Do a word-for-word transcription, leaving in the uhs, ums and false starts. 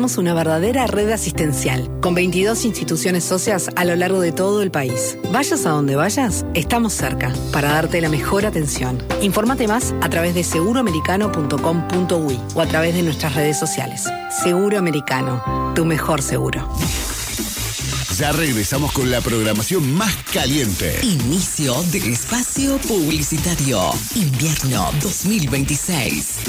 Somos una verdadera red asistencial, con veintidós instituciones socias a lo largo de todo el país. Vayas a donde vayas, estamos cerca, para darte la mejor atención. Infórmate más a través de seguro americano punto com punto uy o a través de nuestras redes sociales. Seguro Americano, tu mejor seguro. Ya regresamos con la programación más caliente. Inicio del espacio publicitario. Invierno dos mil veintiséis.